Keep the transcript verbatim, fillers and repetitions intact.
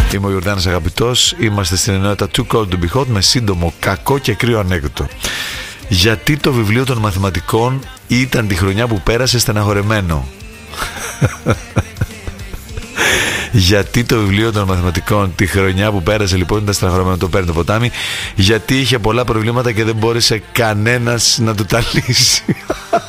Είμαι ο Ιορδάνης Αγαπητός. Είμαστε στην ενότητα Too Cold to Be Hot με σύντομο, κακό και κρύο ανέκδοτο. Γιατί το βιβλίο των μαθηματικών ήταν τη χρονιά που πέρασε στεναχωρεμένο? Γιατί το βιβλίο των μαθηματικών τη χρονιά που πέρασε λοιπόν ήταν στεναχωρεμένο? Το παίρνει το ποτάμι. Γιατί είχε πολλά προβλήματα και δεν μπόρεσε κανένας να του τα λύσει.